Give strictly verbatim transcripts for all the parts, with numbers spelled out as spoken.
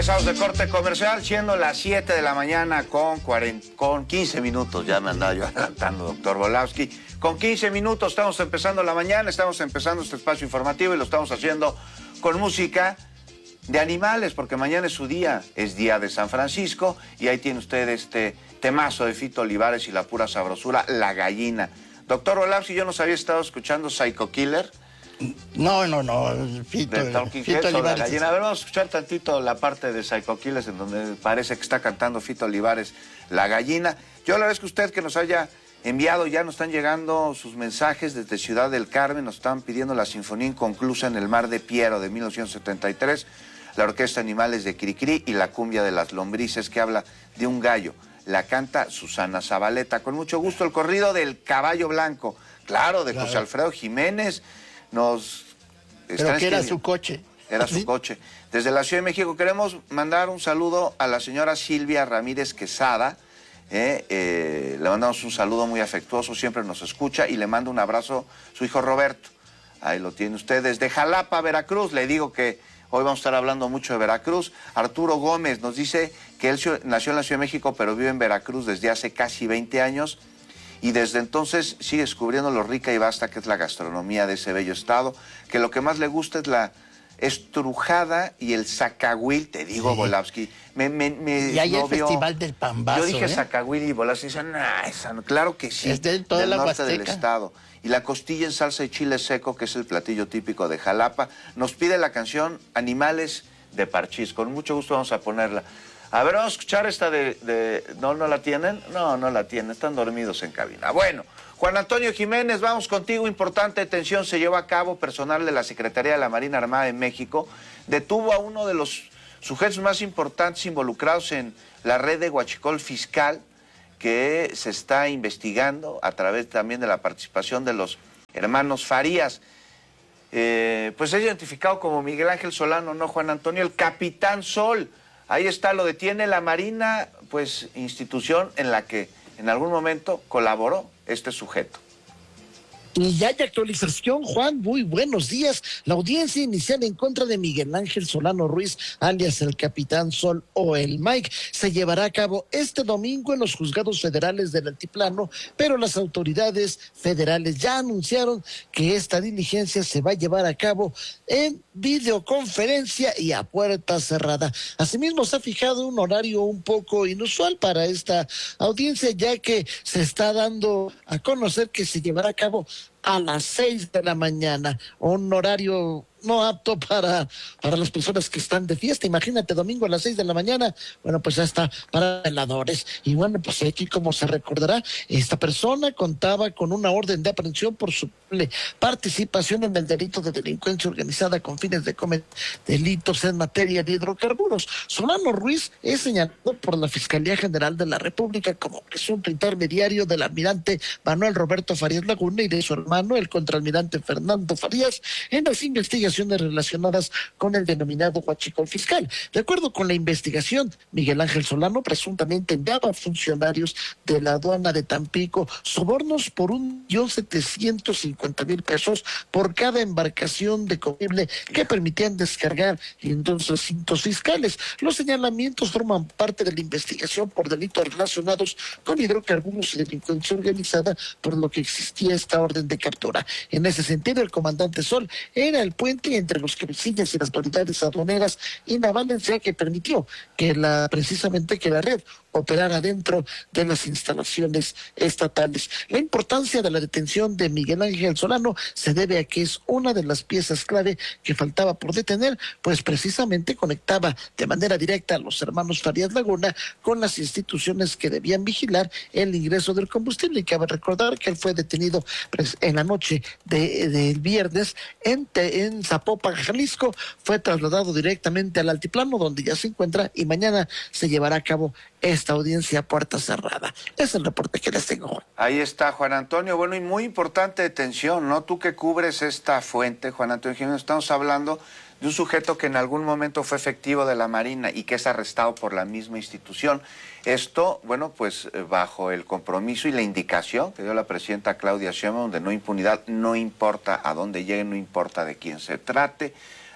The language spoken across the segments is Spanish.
Regresamos de corte comercial, siendo las siete de la mañana con, cuarenta, con quince minutos, ya me andaba yo adelantando, doctor Volowski. Con quince minutos estamos empezando la mañana, estamos empezando este espacio informativo y lo estamos haciendo con música de animales, porque mañana es su día, es día de San Francisco, y ahí tiene usted este temazo de Fito Olivares y la pura sabrosura, La Gallina. Doctor Volowski, yo nos había estado escuchando Psycho Killer. No, no, no, Fito, de Talking Fito Heads, Olivares. La Gallina. A ver, vamos a escuchar tantito la parte de Psycho Killers en donde parece que está cantando Fito Olivares, La Gallina. Yo le agradezco a usted que nos haya enviado, ya nos están llegando sus mensajes desde Ciudad del Carmen, nos están pidiendo la Sinfonía Inconclusa en el Mar de Piero de mil novecientos setenta y tres, la Orquesta Animales de Cricri y la Cumbia de las Lombrices, que habla de un gallo. La canta Susana Zabaleta. Con mucho gusto el corrido del Caballo Blanco, claro, de claro. José Alfredo Jiménez. Nos Pero que era su coche. Era su coche. Desde la Ciudad de México queremos mandar un saludo a la señora Silvia Ramírez Quesada. Eh, eh, le mandamos un saludo muy afectuoso, siempre nos escucha, y le mando un abrazo a su hijo Roberto. Ahí lo tiene usted. Desde Jalapa, Veracruz, le digo que hoy vamos a estar hablando mucho de Veracruz. Arturo Gómez nos dice que él nació en la Ciudad de México, pero vive en Veracruz desde hace casi veinte años. Y desde entonces sigue descubriendo lo rica y vasta que es la gastronomía de ese bello estado, que lo que más le gusta es la estrujada y el zacahuil, te digo, sí. Volowski. Me, me, me y hay el Festival del Pambazo. Yo dije ¿eh? zacahuil y Volowski dicen, nah, esa no. Claro que sí, es de toda del la norte Huasteca. del estado. Y la costilla en salsa y chile seco, que es el platillo típico de Jalapa. Nos pide la canción Animales de Parchís. Con mucho gusto vamos a ponerla. A ver, vamos a escuchar esta de, de... ¿No, no la tienen? No, no la tienen. Están dormidos en cabina. Bueno, Juan Antonio Jiménez, vamos contigo. Importante detención se llevó a cabo. Personal de la Secretaría de la Marina Armada de México detuvo a uno de los sujetos más importantes involucrados en la red de huachicol fiscal, que se está investigando a través también de la participación de los hermanos Farías. Eh, pues es identificado como Miguel Ángel Solano, ¿no, Juan Antonio? El Capitán Sol. Ahí está, lo detiene la Marina, pues institución en la que en algún momento colaboró este sujeto. Y ya hay actualización, Juan, muy buenos días. La audiencia inicial en contra de Miguel Ángel Solano Ruiz, alias el Capitán Sol o el Mike, se llevará a cabo este domingo en los juzgados federales del Altiplano, pero las autoridades federales ya anunciaron que esta diligencia se va a llevar a cabo en videoconferencia y a puerta cerrada. Asimismo, se ha fijado un horario un poco inusual para esta audiencia, ya que se está dando a conocer que se llevará a cabo a las seis de la mañana, un horario no apto para, para las personas que están de fiesta. Imagínate, domingo a las seis de la mañana, bueno, pues ya está para veladores. Y bueno, pues aquí, como se recordará, esta persona contaba con una orden de aprehensión por su participación en el delito de delincuencia organizada con fines de cometer delitos en materia de hidrocarburos. Solano Ruiz es señalado por la Fiscalía General de la República como presunto intermediario del almirante Manuel Roberto Farías Laguna y de su hermano, el contraalmirante Fernando Farías, en las investigaciones relacionadas con el denominado huachicol fiscal. De acuerdo con la investigación, Miguel Ángel Solano presuntamente enviaba a funcionarios de la aduana de Tampico sobornos por un millón setecientos cincuenta mil pesos por cada embarcación de combustible que permitían descargar en dos recintos fiscales. Los señalamientos forman parte de la investigación por delitos relacionados con hidrocarburos y delincuencia organizada, por lo que existía esta orden de captura. En ese sentido, el comandante Sol era el puente entre los cabecillas y las autoridades aduaneras y navales, ya que permitió que la precisamente que la red operara dentro de las instalaciones estatales. La importancia de la detención de Miguel Ángel Solano se debe a que es una de las piezas clave que faltaba por detener, pues precisamente conectaba de manera directa a los hermanos Farías Laguna con las instituciones que debían vigilar el ingreso del combustible. Y cabe recordar que él fue detenido en la noche de, del viernes en, en Zapopan, Jalisco, fue trasladado directamente al altiplano donde ya se encuentra y mañana se llevará a cabo esta audiencia a puerta cerrada. Es el reporte que les tengo, Juan. Ahí está, Juan Antonio. Bueno, y muy importante detención, ¿no? Tú que cubres esta fuente, Juan Antonio Jiménez, estamos hablando de un sujeto que en algún momento fue efectivo de la Marina y que es arrestado por la misma institución. Esto, bueno, pues bajo el compromiso y la indicación que dio la presidenta Claudia Sheinbaum de no impunidad, no importa a dónde llegue, no importa de quién se trate.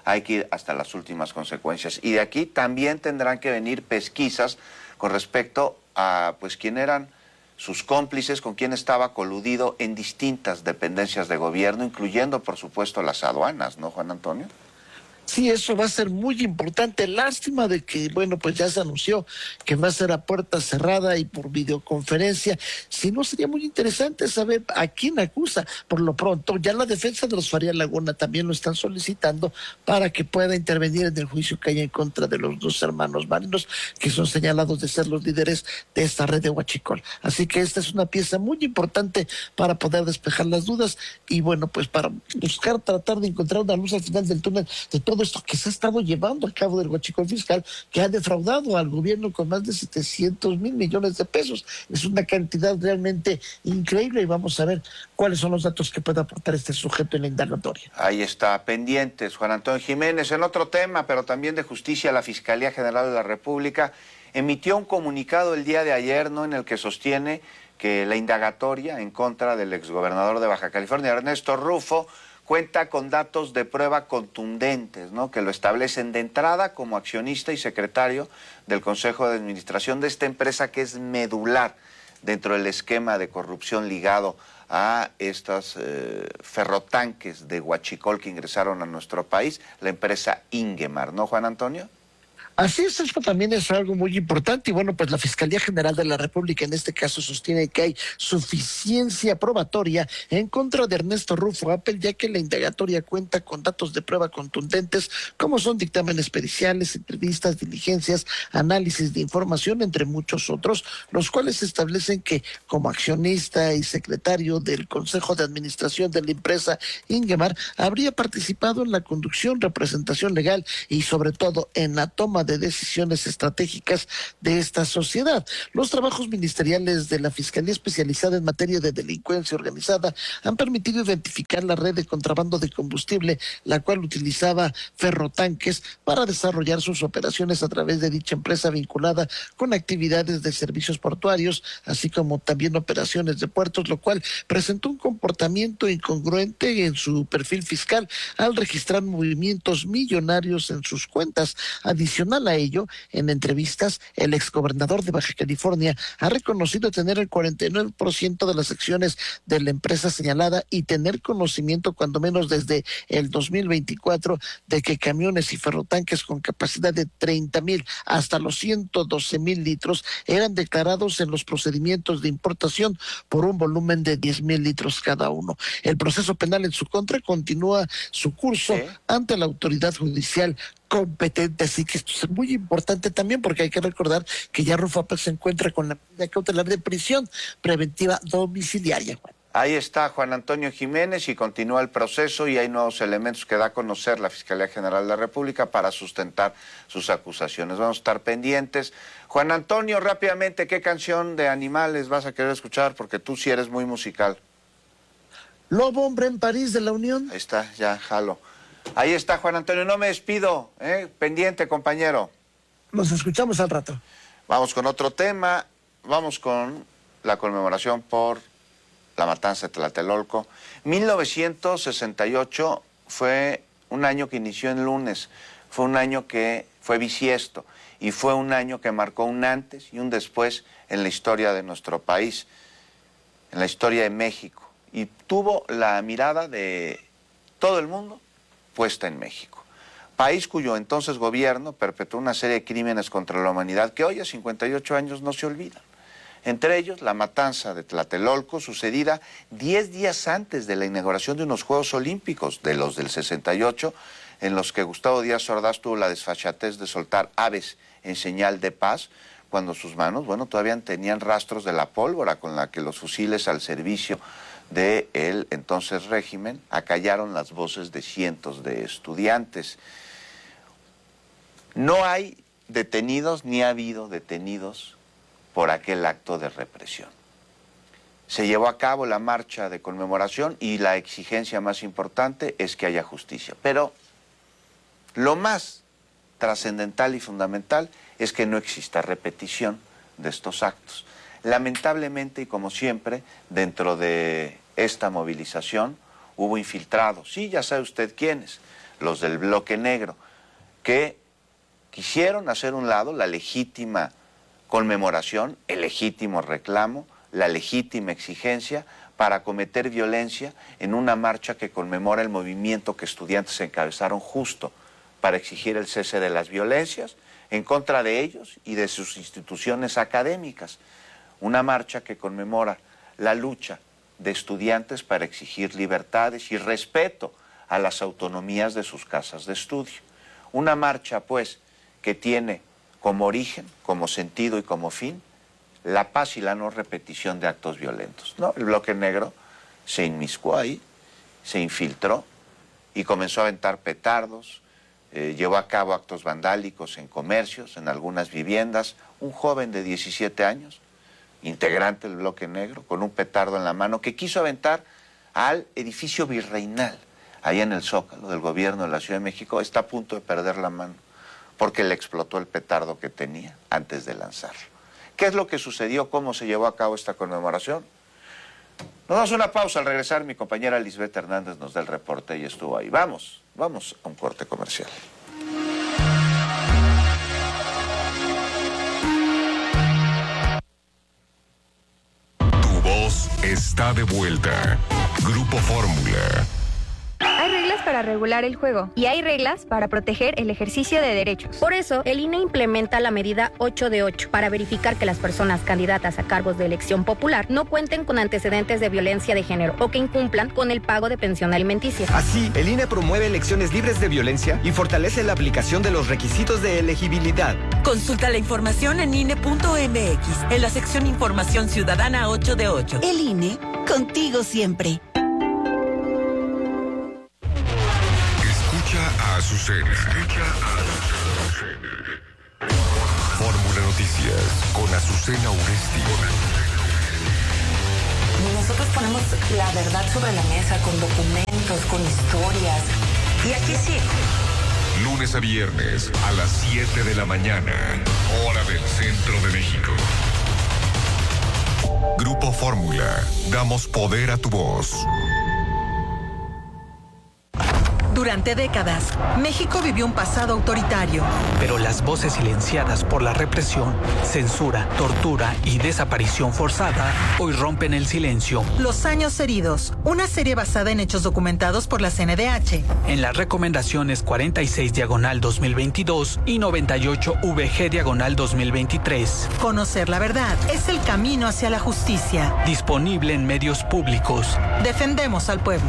hay que ir hasta las últimas consecuencias. Y de aquí también tendrán que venir pesquisas con respecto a pues quién eran sus cómplices, con quién estaba coludido en distintas dependencias de gobierno, incluyendo por supuesto las aduanas, ¿no, Juan Antonio? Sí, eso va a ser muy importante. Lástima de que, bueno, pues ya se anunció que va a ser a puerta cerrada y por videoconferencia. Si no, sería muy interesante saber a quién acusa. Por lo pronto, ya la defensa de los Faría Laguna también lo están solicitando para que pueda intervenir en el juicio que hay en contra de los dos hermanos marinos que son señalados de ser los líderes de esta red de huachicol. Así que esta es una pieza muy importante para poder despejar las dudas y, bueno, pues para buscar, tratar de encontrar una luz al final del túnel de todo todo esto que se ha estado llevando a cabo del huachicol fiscal, que ha defraudado al gobierno con más de setecientos mil millones de pesos. Es una cantidad realmente increíble y vamos a ver cuáles son los datos que puede aportar este sujeto en la indagatoria. Ahí está, pendientes, Juan Antonio Jiménez. En otro tema, pero también de justicia, la Fiscalía General de la República emitió un comunicado el día de ayer, ¿no?, en el que sostiene que la indagatoria en contra del exgobernador de Baja California, Ernesto Rufo, cuenta con datos de prueba contundentes, ¿no?, que lo establecen de entrada como accionista y secretario del Consejo de Administración de esta empresa que es medular dentro del esquema de corrupción ligado a estos eh, ferrotanques de huachicol que ingresaron a nuestro país, la empresa Ingemar, ¿no, Juan Antonio? Así es, esto también es algo muy importante y bueno, pues la Fiscalía General de la República en este caso sostiene que hay suficiencia probatoria en contra de Ernesto Rufo Appel, ya que la indagatoria cuenta con datos de prueba contundentes como son dictámenes periciales, entrevistas, diligencias, análisis de información, entre muchos otros, los cuales establecen que como accionista y secretario del Consejo de Administración de la empresa Ingemar habría participado en la conducción, representación legal y sobre todo en la toma de decisiones estratégicas de esta sociedad. Los trabajos ministeriales de la Fiscalía Especializada en Materia de Delincuencia Organizada han permitido identificar la red de contrabando de combustible, la cual utilizaba ferrotanques para desarrollar sus operaciones a través de dicha empresa vinculada con actividades de servicios portuarios, así como también operaciones de puertos, lo cual presentó un comportamiento incongruente en su perfil fiscal al registrar movimientos millonarios en sus cuentas. Adicional a ello, en entrevistas, el exgobernador de Baja California ha reconocido tener el cuarenta y nueve por ciento de las acciones de la empresa señalada y tener conocimiento, cuando menos desde el dos mil veinticuatro, de que camiones y ferrotanques con capacidad de treinta mil hasta los ciento doce mil litros eran declarados en los procedimientos de importación por un volumen de diez mil litros cada uno. El proceso penal en su contra continúa su curso ¿Eh? ante la autoridad judicial competente, así que esto es muy importante también porque hay que recordar que ya Rufo Appel se encuentra con la medida cautelar de prisión preventiva domiciliaria. Ahí está Juan Antonio Jiménez y continúa el proceso y hay nuevos elementos que da a conocer la Fiscalía General de la República para sustentar sus acusaciones. Vamos a estar pendientes. Juan Antonio, rápidamente, ¿qué canción de Animales vas a querer escuchar? Porque tú sí eres muy musical. Lobo, hombre en París de la Unión. Ahí está, ya, jalo. Ahí está, Juan Antonio, no me despido, ¿eh? Pendiente, compañero. Nos escuchamos al rato. Vamos con otro tema, vamos con la conmemoración por la matanza de Tlatelolco. mil novecientos sesenta y ocho fue un año que inició en lunes, fue un año que fue bisiesto y fue un año que marcó un antes y un después en la historia de nuestro país, en la historia de México, y tuvo la mirada de todo el mundo puesta en México, país cuyo entonces gobierno perpetró una serie de crímenes contra la humanidad que hoy a cincuenta y ocho años no se olvidan. Entre ellos, la matanza de Tlatelolco, sucedida diez días antes de la inauguración de unos Juegos Olímpicos, de los del sesenta y ocho, en los que Gustavo Díaz Ordaz tuvo la desfachatez de soltar aves en señal de paz, cuando sus manos, bueno, todavía tenían rastros de la pólvora con la que los fusiles al servicio del entonces régimen acallaron las voces de cientos de estudiantes. No hay detenidos ni ha habido detenidos por aquel acto de represión. Se llevó a cabo la marcha de conmemoración y la exigencia más importante es que haya justicia. Pero lo más trascendental y fundamental es que no exista repetición de estos actos. Lamentablemente, y como siempre, dentro de esta movilización hubo infiltrados. Sí, ya sabe usted quiénes. los del bloque negro, que quisieron hacer a un lado la legítima conmemoración, el legítimo reclamo, la legítima exigencia para cometer violencia en una marcha que conmemora el movimiento que estudiantes encabezaron justo para exigir el cese de las violencias en contra de ellos y de sus instituciones académicas. Una marcha que conmemora la lucha de estudiantes para exigir libertades y respeto a las autonomías de sus casas de estudio. Una marcha, pues, que tiene como origen, como sentido y como fin la paz y la no repetición de actos violentos. ¿No? El bloque negro se inmiscuó ahí, se infiltró y comenzó a aventar petardos, eh, llevó a cabo actos vandálicos en comercios, en algunas viviendas. Un joven de diecisiete años, integrante del bloque negro, con un petardo en la mano, que quiso aventar al edificio virreinal, allá en el Zócalo del gobierno de la Ciudad de México, está a punto de perder la mano, porque le explotó el petardo que tenía antes de lanzarlo. ¿Qué es lo que sucedió? ¿Cómo se llevó a cabo esta conmemoración? Nos damos una pausa. Al regresar, mi compañera Lisbeth Hernández nos da el reporte y estuvo ahí. Vamos, vamos a un corte comercial. Tu voz está de vuelta. Grupo Fórmula. Hay reglas para regular el juego y hay reglas para proteger el ejercicio de derechos. Por eso, el I N E implementa la medida ocho de ocho para verificar que las personas candidatas a cargos de elección popular no cuenten con antecedentes de violencia de género o que incumplan con el pago de pensión alimenticia. Así, el I N E promueve elecciones libres de violencia y fortalece la aplicación de los requisitos de elegibilidad. Consulta la información en I N E punto M X, en la sección Información Ciudadana ocho de ocho. El I N E, contigo siempre. A Azucena. Escucha a Azucena. Fórmula Noticias con Azucena Uresti. Nosotros ponemos la verdad sobre la mesa con documentos, con historias. Y aquí sí. Lunes a viernes a las siete de la mañana, hora del centro de México. Grupo Fórmula. Damos poder a tu voz. Durante décadas, México vivió un pasado autoritario. Pero las voces silenciadas por la represión, censura, tortura y desaparición forzada hoy rompen el silencio. Los años heridos, una serie basada en hechos documentados por la C N D H. En las recomendaciones cuarenta y seis diagonal dos mil veintidós y noventa y ocho V G diagonal dos mil veintitrés. Conocer la verdad es el camino hacia la justicia. Disponible en medios públicos. Defendemos al pueblo.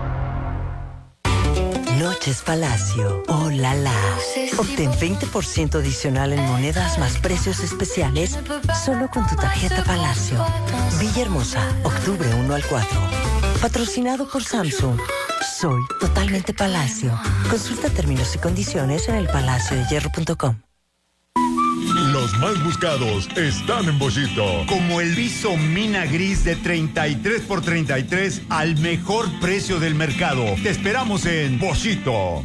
Noches Palacio. ¡Oh, la, la! Obtén veinte por ciento adicional en monedas más precios especiales solo con tu tarjeta Palacio. Villahermosa, octubre uno al cuatro. Patrocinado por Samsung. Soy totalmente Palacio. Consulta términos y condiciones en el palacio de hierro punto com. Los más buscados están en Boschito. Como el viso Mina Gris de treinta y tres por treinta y tres al mejor precio del mercado. Te esperamos en Boschito.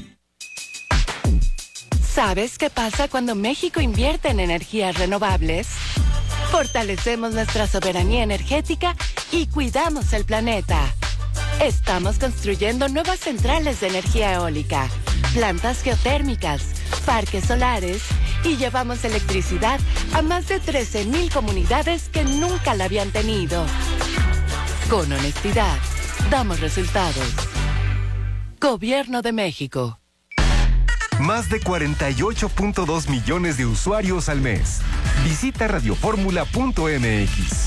¿Sabes qué pasa cuando México invierte en energías renovables? Fortalecemos nuestra soberanía energética y cuidamos el planeta. Estamos construyendo nuevas centrales de energía eólica, plantas geotérmicas, parques solares y llevamos electricidad a más de trece mil comunidades que nunca la habían tenido. Con honestidad, damos resultados. Gobierno de México. Más de cuarenta y ocho punto dos millones de usuarios al mes. Visita radioformula punto m x.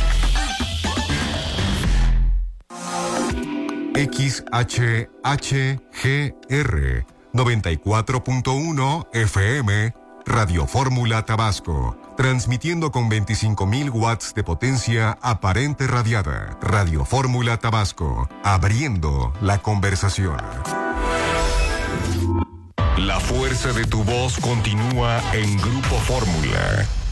X H H G R noventa y cuatro punto uno F M, Radio Fórmula Tabasco, transmitiendo con veinticinco mil watts de potencia aparente radiada. Radio Fórmula Tabasco, abriendo la conversación. La fuerza de tu voz continúa en Grupo Fórmula.